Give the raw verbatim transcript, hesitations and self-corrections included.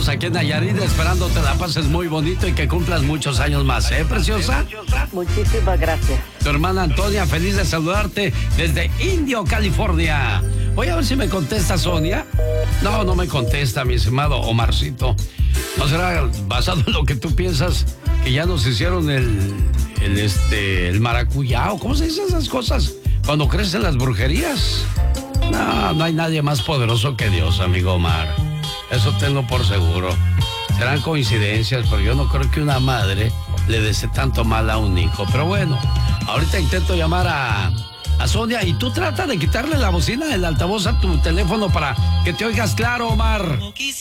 estamos aquí en Nayarit esperando te la pases muy bonito y que cumplas muchos años más, ¿eh, preciosa? Muchísimas gracias. Tu hermana Antonia, feliz de saludarte desde Indio, California. Voy a ver si me contesta Sonia. No, no me contesta, mi estimado Omarcito. ¿No será basado en lo que tú piensas que ya nos hicieron el, el, este, el maracuyá? ¿Cómo se dicen esas cosas cuando crecen las brujerías? No, no hay nadie más poderoso que Dios, amigo Omar. Eso tengo por seguro. Serán coincidencias, pero yo no creo que una madre le desee tanto mal a un hijo. Pero bueno, ahorita intento llamar a, a Sonia y tú trata de quitarle la bocina del altavoz a tu teléfono para que te oigas claro, Omar.